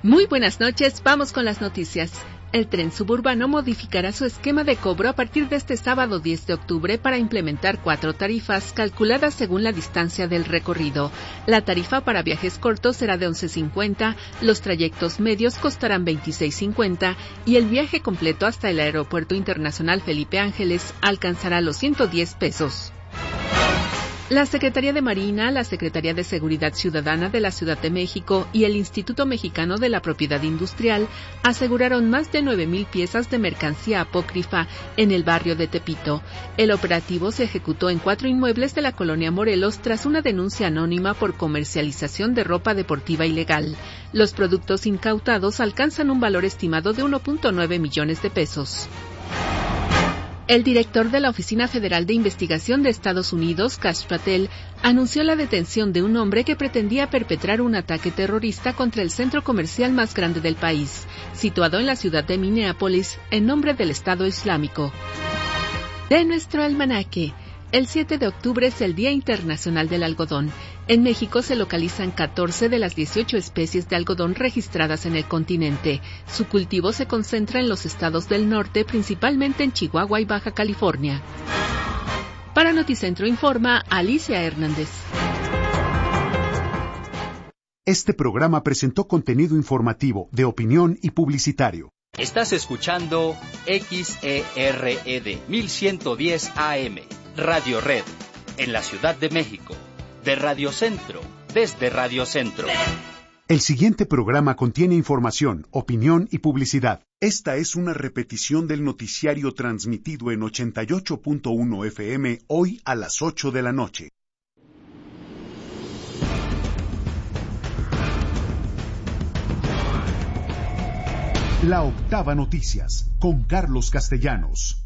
Muy buenas noches, vamos con las noticias. El tren suburbano modificará su esquema de cobro a partir de este sábado 10 de octubre para implementar 4 tarifas calculadas según la distancia del recorrido. La tarifa para viajes cortos será de 11.50, los trayectos medios costarán 26.50 y el viaje completo hasta el Aeropuerto Internacional Felipe Ángeles alcanzará los 110 pesos. La Secretaría de Marina, la Secretaría de Seguridad Ciudadana de la Ciudad de México y el Instituto Mexicano de la Propiedad Industrial aseguraron más de 9,000 piezas de mercancía apócrifa en el barrio de Tepito. El operativo se ejecutó en 4 inmuebles de la colonia Morelos tras una denuncia anónima por comercialización de ropa deportiva ilegal. Los productos incautados alcanzan un valor estimado de 1.9 millones de pesos. El director de la Oficina Federal de Investigación de Estados Unidos, Kash Patel, anunció la detención de un hombre que pretendía perpetrar un ataque terrorista contra el centro comercial más grande del país, situado en la ciudad de Minneapolis, en nombre del Estado Islámico. De nuestro almanaque. El 7 de octubre es el Día Internacional del Algodón. En México se localizan 14 de las 18 especies de algodón registradas en el continente. Su cultivo se concentra en los estados del norte, principalmente en Chihuahua y Baja California. Para Noticentro informa Alicia Hernández. Este programa presentó contenido informativo, de opinión y publicitario. Estás escuchando XERED 1110 AM. Radio Red, en la Ciudad de México, de Radio Centro, desde Radio Centro. El siguiente programa contiene información, opinión y publicidad. Esta es una repetición del noticiario transmitido en 88.1 FM hoy a las 8 de la noche. La Octava Noticias, con Carlos Castellanos.